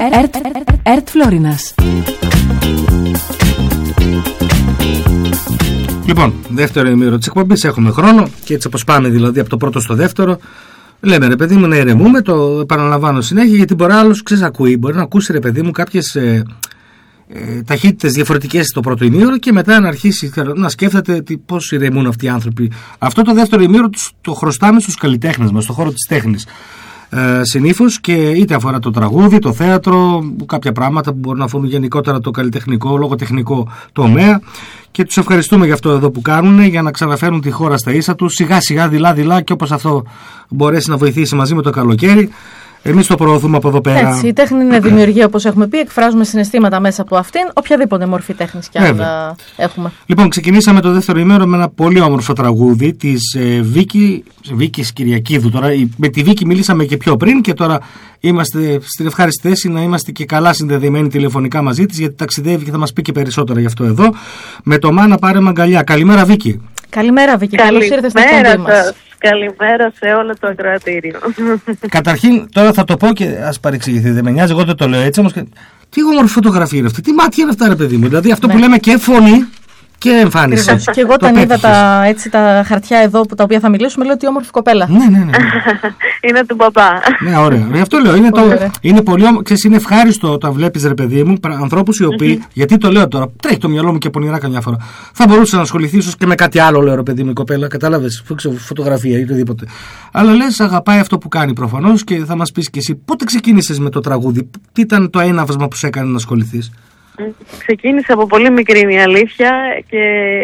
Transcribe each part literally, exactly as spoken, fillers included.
ΕΡΤ Φλόρινας. Λοιπόν, δεύτερο ημίρο της εκπομπής, έχουμε χρόνο και έτσι όπως πάμε δηλαδή από το πρώτο στο δεύτερο, λέμε ρε παιδί μου να ηρεμούμε, το επαναλαμβάνω συνέχεια γιατί μπορεί άλλος ξεσακούει, μπορεί να ακούσει ρε παιδί μου κάποιες ε, ε, ταχύτητες διαφορετικές στο πρώτο ημίρο και μετά να αρχίσει να σκέφτεται τι, πώς ηρεμούν αυτοί οι άνθρωποι. Αυτό το δεύτερο ημίρο το χρωστάμε στους καλλιτέχνες μας, στον χώρο της τέχνης. Ε, συνήθως και είτε αφορά το τραγούδι, το θέατρο, κάποια πράγματα που μπορούν να αφορούν γενικότερα το καλλιτεχνικό, λογοτεχνικό τομέα και τους ευχαριστούμε για αυτό εδώ που κάνουν για να ξαναφέρουν τη χώρα στα ίσα τους σιγά σιγά δειλά δειλά και όπως αυτό μπορέσει να βοηθήσει μαζί με το καλοκαίρι. Εμείς το προωθούμε από εδώ πέρα. Έτσι, η τέχνη είναι δημιουργία, όπως έχουμε πει. Εκφράζουμε συναισθήματα μέσα από αυτήν, οποιαδήποτε μορφή τέχνης και αν έχουμε. Λοιπόν, ξεκινήσαμε το δεύτερο ημέρο με ένα πολύ όμορφο τραγούδι της ε, Βίκη, Βίκης Κυριακίδου. Τώρα, με τη Βίκη μιλήσαμε και πιο πριν και τώρα είμαστε στην ευχάριστη θέση να είμαστε και καλά συνδεδεμένοι τηλεφωνικά μαζί της, γιατί ταξιδεύει και θα μας πει και περισσότερα γι' αυτό εδώ. Με το Μάνα Πάρε Μαγκαλιά. Καλημέρα, Βίκη. Καλημέρα, Βίκη. Καλώς ήρθες στην εκπομπή μας. Καλημέρα σε όλο το ακροατήριο. Καταρχήν, τώρα θα το πω και ας παρεξηγηθείτε, δεν με νοιάζει, εγώ δεν το λέω έτσι όμως. Και... τι όμορφη φωτογραφία είναι αυτή, τι μάτια είναι αυτά, ρε παιδί μου. Δηλαδή αυτό ναι. που λέμε και φωνή και εμφάνιση. Και εγώ όταν είδα τα, έτσι, τα χαρτιά εδώ που τα οποία θα μιλήσουμε, λέω ότι όμορφη κοπέλα. Ναι, ναι, ναι. Είναι του παπά. Ναι, ωραία. Γι' αυτό λέω. Είναι, το, είναι πολύ ξέρεις, είναι ευχάριστο όταν βλέπεις, ρε παιδί μου, ανθρώπους οι οποίοι. Mm-hmm. Γιατί το λέω τώρα, τρέχει το μυαλό μου και πονηρά καμιά φορά. Θα μπορούσε να ασχοληθεί ίσως και με κάτι άλλο, λέω, ρε παιδί μου, η κοπέλα. Κατάλαβες, φωτογραφία ή οτιδήποτε. Αλλά λες, αγαπάει αυτό που κάνει προφανώς και θα μας πεις κι εσύ πότε ξεκίνησες με το τραγούδι, τι ήταν το έναυσμα που σε έκανε να ασχοληθείς. Ξεκίνησα από πολύ μικρή, είναι η αλήθεια, και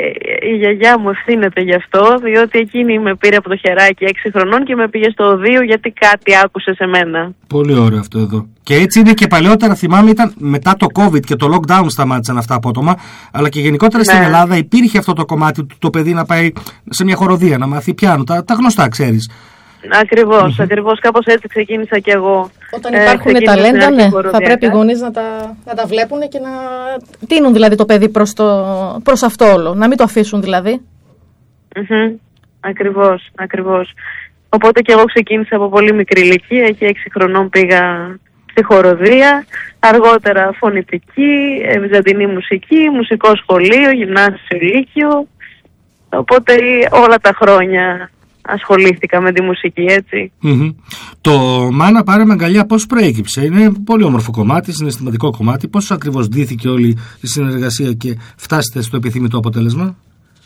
η γιαγιά μου ευθύνεται γι' αυτό, διότι εκείνη με πήρε από το χεράκι έξι χρονών και με πήγε στο οδείο γιατί κάτι άκουσε σε μένα. Πολύ ωραίο αυτό εδώ. Και έτσι είναι και παλαιότερα, θυμάμαι, ήταν μετά το COVID και το lockdown σταμάτησαν αυτά απότομα, αλλά και γενικότερα ναι. στην Ελλάδα υπήρχε αυτό το κομμάτι του το παιδί να πάει σε μια χοροδία, να μάθει πιάνο, τα, τα γνωστά ξέρεις. Ακριβώς, mm-hmm. ακριβώς, κάπως έτσι ξεκίνησα κι εγώ. Όταν υπάρχουν ε, ταλέντα, ναι, θα πρέπει οι γονείς να τα, να τα βλέπουν και να τείνουν δηλαδή το παιδί προς, το, προς αυτό όλο, να μην το αφήσουν δηλαδή. Mm-hmm. Ακριβώς, ακριβώς. Οπότε κι εγώ ξεκίνησα από πολύ μικρή ηλικία και έξι χρονών πήγα στη χοροδία, αργότερα φωνητική, βυζαντινή μουσική, μουσικό σχολείο, γυμνάσιο, λύκειο, οπότε όλα τα χρόνια ασχολήθηκα με τη μουσική, έτσι. Mm-hmm. Το Μάνα Πάρε Μαγκαλιά πώς προέκυψε? Είναι πολύ όμορφο κομμάτι, συναισθηματικό κομμάτι. Πώς ακριβώς ντύθηκε όλη η συνεργασία και φτάσετε στο επιθυμητό αποτέλεσμα?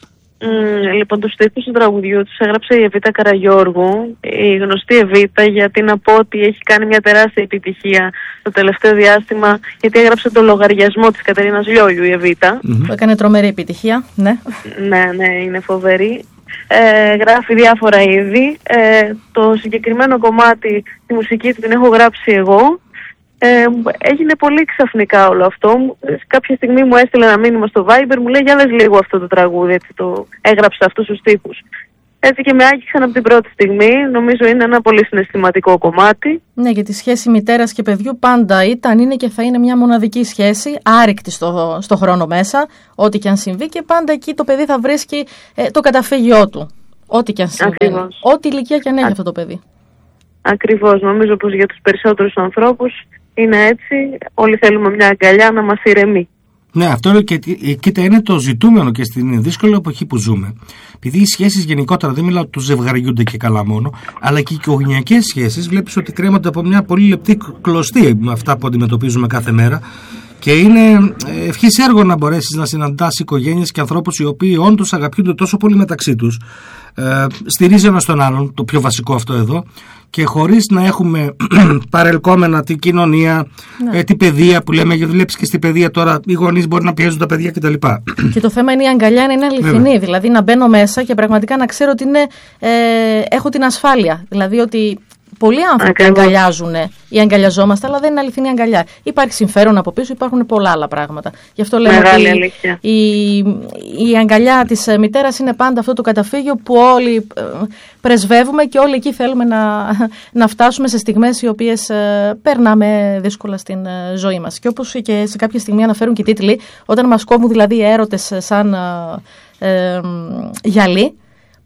Mm, λοιπόν, τους στίχους του τραγουδιού τους έγραψε η Εβίτα Καραγιώργου, η γνωστή Εβίτα, γιατί να πω ότι έχει κάνει μια τεράστια επιτυχία το τελευταίο διάστημα, γιατί έγραψε το λογαριασμό της Κατερίνας Λιόλιου η Εβίτα. Mm-hmm. Που έκανε τρομερή επιτυχία, ναι. Ναι, ναι, είναι φοβερή. Ε, γράφει διάφορα είδη. Ε, το συγκεκριμένο κομμάτι, τη μουσική του την έχω γράψει εγώ. Ε, έγινε πολύ ξαφνικά όλο αυτό. Κάποια στιγμή μου έστειλε ένα μήνυμα στο Viber, μου λέει για λες λίγο αυτό το τραγούδι, έτσι το έγραψε αυτούς τους στίχους. Έτσι και με άγγιξαν από την πρώτη στιγμή. Νομίζω είναι ένα πολύ συναισθηματικό κομμάτι. Ναι, γιατί η σχέση μητέρας και παιδιού πάντα ήταν, είναι και θα είναι μια μοναδική σχέση, άρρηκτη στο, στο χρόνο μέσα, ό,τι και αν συμβεί, και πάντα εκεί το παιδί θα βρίσκει ε, το καταφύγιό του. Ό,τι και αν συμβεί. Ό,τι ηλικία και αν έχει Α... αυτό το παιδί. Ακριβώς. Νομίζω πως για τους περισσότερους ανθρώπους είναι έτσι. Όλοι θέλουμε μια αγκαλιά να μας ηρεμεί. Ναι, αυτό είναι και κοίτα, είναι το ζητούμενο και στην δύσκολη εποχή που ζούμε. Επειδή οι σχέσεις γενικότερα, δεν μιλάω ότι ζευγαριούνται και καλά μόνο, αλλά και οι οικογενειακές σχέσεις βλέπεις ότι κρέμονται από μια πολύ λεπτή κλωστή με αυτά που αντιμετωπίζουμε κάθε μέρα. Και είναι ευχής έργο να μπορέσεις να συναντάς οικογένειες και ανθρώπους οι οποίοι όντως αγαπιούνται τόσο πολύ μεταξύ τους, ε, στηρίζει ένας τον άλλον, το πιο βασικό αυτό εδώ, και χωρίς να έχουμε παρελκόμενα την κοινωνία, ναι. ε, την παιδεία που λέμε, γιατί βλέπεις και στην παιδεία τώρα οι γονείς μπορεί να πιέζουν τα παιδιά κτλ. Και το θέμα είναι η αγκαλιά να είναι αληθινή, Βέβαια. δηλαδή να μπαίνω μέσα και πραγματικά να ξέρω ότι είναι, ε, έχω την ασφάλεια, δηλαδή ότι πολλοί άνθρωποι Ακριβώς. αγκαλιάζουν ή αγκαλιαζόμαστε, αλλά δεν είναι αληθινή αγκαλιά. Υπάρχει συμφέρον από πίσω, υπάρχουν πολλά άλλα πράγματα. Γι' αυτό λέμε Μεγάλη ότι η, η αγκαλιά της μητέρας είναι πάντα αυτό το καταφύγιο που όλοι ε, πρεσβεύουμε και όλοι εκεί θέλουμε να, να φτάσουμε σε στιγμές οι οποίες ε, περνάμε δύσκολα στην ε, ζωή μας. Και όπως και σε κάποια στιγμή αναφέρουν και οι τίτλοι, όταν μας κόβουν δηλαδή έρωτες σαν ε, ε, γυαλί,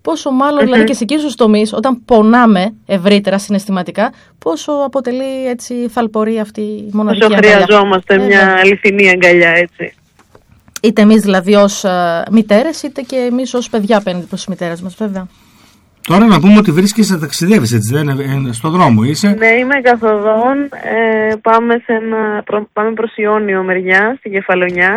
πόσο μάλλον mm-hmm. δηλαδή και σε εκείνους τους τομείς, όταν πονάμε ευρύτερα συναισθηματικά, πόσο αποτελεί έτσι θαλπορή αυτή η μοναδική αγκαλιά. Πόσο χρειαζόμαστε ε, μια αληθινή αγκαλιά, έτσι. Είτε εμείς δηλαδή ως uh, μητέρες, είτε και εμείς ως παιδιά απέναντι προς τις μητέρες μας, βέβαια. Τώρα να πούμε ότι βρίσκεσαι να ταξιδεύεις, έτσι δεν είναι, στον δρόμο είσαι? Ναι, είμαι καθοδόν, ε, πάμε, σε ένα, προ, πάμε προς Ιόνιο μεριά, στη Κεφαλονιά.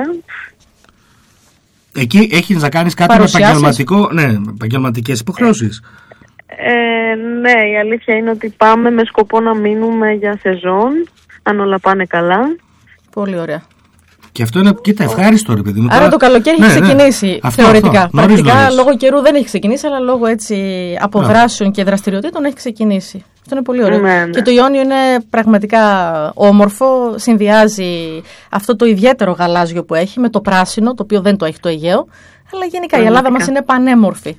Εκεί έχεις να κάνεις κάτι με επαγγελματικό, ναι, επαγγελματικές υποχρεώσεις. Ε, ναι, η αλήθεια είναι ότι πάμε με σκοπό να μείνουμε για σεζόν, αν όλα πάνε καλά. Πολύ ωραία. Και αυτό είναι, κοίτα, ευχάριστο ρε παιδί μου. Άρα τώρα... το καλοκαίρι ναι, έχει ξεκινήσει ναι. αυτό, θεωρητικά. Αυτό. Πρακτικά νωρίς, νωρίς. Λόγω καιρού δεν έχει ξεκινήσει, αλλά λόγω έτσι αποδράσεων και δραστηριοτήτων έχει ξεκινήσει. Αυτό είναι πολύ ωραίο. Ναι, ναι. Και το Ιόνιο είναι πραγματικά όμορφο, συνδυάζει αυτό το ιδιαίτερο γαλάζιο που έχει με το πράσινο, το οποίο δεν το έχει το Αιγαίο. Αλλά γενικά η Ελλάδα μας είναι πανέμορφη.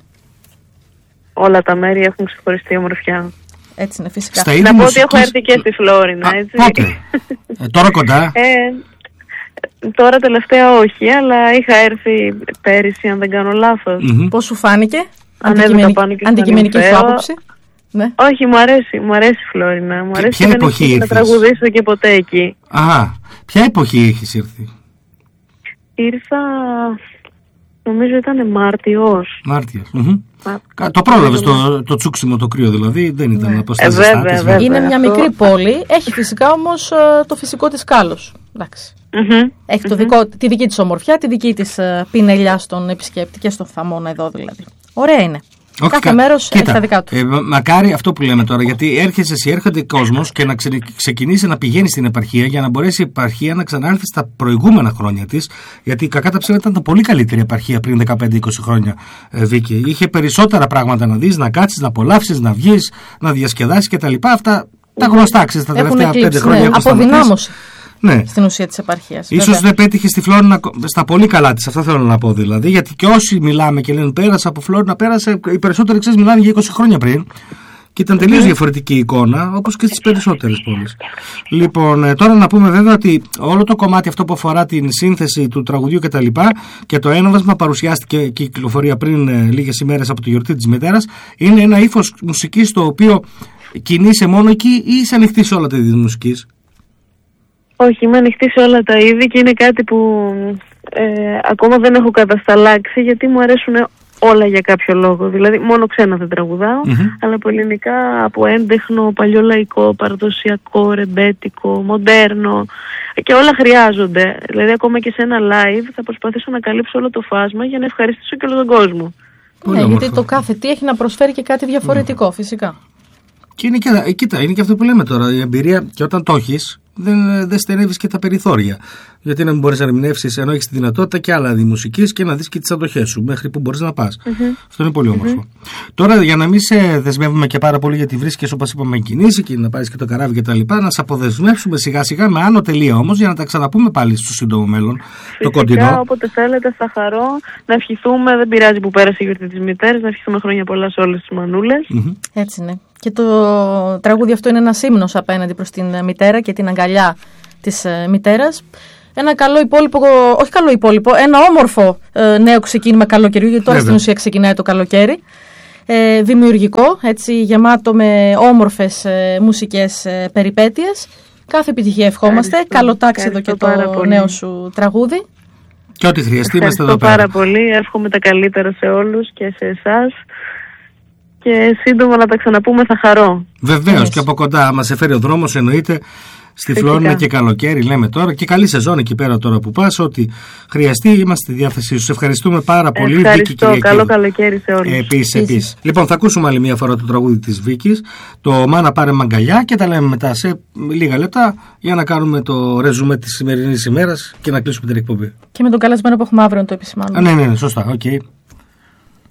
Όλα τα μέρη έχουν ξεχωριστή ομορφιά. Έτσι είναι φυσικά. Στα να πω ότι έχω έρθει και στη Φλόρινα, έτσι. Πότε? ε, τώρα κοντά. Ε, Τώρα τελευταία όχι, αλλά είχα έρθει πέρυσι, αν δεν κάνω λάθος. Mm-hmm. Πώς σου φάνηκε? Αντικειμενική, αντικειμενική σου άποψη? Ναι. Όχι, μου αρέσει, μου αρέσει η Φλόρινα. Μου αρέσει. Ποια εποχή ήρθες? Να τραγουδήσω και ποτέ εκεί. Α, ποια εποχή έχεις έρθει? Ήρθα, νομίζω ήταν Μάρτιος. Μάρτιος. Mm-hmm. Μα... Το πρόλαβες το, το τσούξιμο το κρύο δηλαδή, δεν ήταν να ε, βέβαια, βέβαια. Είναι μια μικρή πόλη, έχει φυσικά όμως το φυσικό της κάλος. Εντάξει. Mm-hmm. Έχει mm-hmm. το δικό, τη δική της ομορφιά, τη δική της uh, πινελιά στον επισκέπτη και στον θαμώνα εδώ δηλαδή. Ωραία είναι. Όχι, κάθε κα... μέρος Κοίτα, έχει τα δικά του. Ε, μακάρι αυτό που λέμε τώρα, γιατί έρχεσαι εσύ, έρχεται κόσμος και να ξε... ξεκινήσει να πηγαίνει στην επαρχία για να μπορέσει η επαρχία να ξανάρθει στα προηγούμενα χρόνια της. Γιατί κακά τα ψέματα ήταν πολύ καλύτερη επαρχία πριν δεκαπέντε είκοσι χρόνια, ε, Βίκη. Είχε περισσότερα πράγματα να δεις, να κάτσεις, να απολαύσεις, να βγεις, να διασκεδάσεις κτλ. Αυτά τα γνωστά ξέρεις τα τελευταία πέντε χρόνια. Ναι, αποδυνάμωση. Ναι. Στην ουσία της επαρχίας. Ίσως δεν πέτυχε στη Φλόρινα στα πολύ καλά της, αυτό θέλω να πω δηλαδή. Γιατί και όσοι μιλάμε και λένε πέρασε από Φλόρινα, πέρασε, οι περισσότεροι ξέρεις μιλάνε για είκοσι χρόνια πριν. Και ήταν τελείως διαφορετική εικόνα, όπως και στις περισσότερες πόλεις. Λοιπόν, τώρα να πούμε βέβαια ότι όλο το κομμάτι αυτό που αφορά την σύνθεση του τραγουδιού κτλ. Και, και το ένοβασμα παρουσιάστηκε και κυκλοφορία πριν ε, λίγες ημέρες από τη γιορτή της μητέρας, είναι ένα ύφος μουσικής το οποίο κινείσαι μόνο εκεί ή είσαι ανοιχτή σε όλα τα είδη μουσικής? Όχι, είμαι ανοιχτή σε όλα τα είδη και είναι κάτι που ε, ακόμα δεν έχω κατασταλάξει, γιατί μου αρέσουν όλα για κάποιο λόγο. Δηλαδή μόνο ξένα δεν τραγουδάω, mm-hmm. αλλά από ελληνικά, από έντεχνο, παλιολαϊκό, παραδοσιακό, ρεμπέτικο, μοντέρνο, και όλα χρειάζονται. Δηλαδή ακόμα και σε ένα live θα προσπαθήσω να καλύψω όλο το φάσμα για να ευχαριστήσω και όλο τον κόσμο. Ναι, γιατί το κάθε τι έχει να προσφέρει και κάτι διαφορετικό, mm. φυσικά. Και είναι και, κοίτα, είναι και αυτό που λέμε τώρα, η εμπειρία, και όταν το έχεις, δεν, δεν στερεύεις και τα περιθώρια. Γιατί να μην μπορείς να ερμηνεύσεις, ενώ έχεις τη δυνατότητα, και άλλα μουσικής και να δεις και τις αντοχές σου μέχρι που μπορείς να πας. Mm-hmm. Αυτό είναι πολύ όμορφο. Mm-hmm. Τώρα, για να μην σε δεσμεύουμε και πάρα πολύ, γιατί βρίσκεσαι, όπως είπαμε, εν κινήσει και να πάρεις και το καράβι και τα λοιπά, να σε αποδεσμεύσουμε σιγά σιγά με άνω τελεία όμως, για να τα ξαναπούμε πάλι στο σύντομο μέλλον. Φυσικά, το κοντινό. Όποτε θέλετε, θα χαρώ να ευχηθούμε. Δεν πειράζει που πέρασε η γιορτή της μητέρας, να ευχηθούμε χρόνια πολλά σε όλες τις μανούλες. Mm-hmm. Έτσι είναι. Και το τραγούδι αυτό είναι ένας ύμνος απέναντι προς την μητέρα και την αγκαλιά της μητέρας. Ένα καλό υπόλοιπο, όχι καλό υπόλοιπο, ένα όμορφο ε, νέο ξεκίνημα καλοκαιριού, γιατί τώρα Βέβαια. Στην ουσία ξεκινάει το καλοκαίρι. Ε, δημιουργικό, έτσι, γεμάτο με όμορφες ε, μουσικές ε, περιπέτειες. Κάθε επιτυχία ευχόμαστε. Καλό τάξιδο και το πολύ. Νέο σου τραγούδι. Και ό,τι χρειαστεί είμαστε εδώ πέρα. Πάρα πολύ. Εύχομαι τα καλύτερα σε όλους και σε εσάς. Και σύντομα να τα ξαναπούμε, θα χαρώ. Βεβαίως, και από κοντά μας εφέρει ο δρόμος, εννοείται. Στη Φλόρινα και καλοκαίρι λέμε τώρα, και καλή σεζόν εκεί πέρα τώρα που πας. Ό,τι χρειαστεί είμαστε στη διάθεσή σου. Σε ευχαριστούμε πάρα πολύ. Ευχαριστώ, Βίκη, καλό καλοκαίρι σε όλους. Επίσης, επίσης. Λοιπόν, θα ακούσουμε άλλη μια φορά το τραγούδι της Βίκης, το «Μάνα πάρε μαγκαλιά», και τα λέμε μετά σε λίγα λεπτά για να κάνουμε το ρεζουμέ της σημερινής ημέρας και να κλείσουμε την εκπομπή. Και με τον καλεσμένο που έχουμε αύριο να το επισημάνουμε. Α, ναι, ναι, ναι, σωστά, οκ. Okay.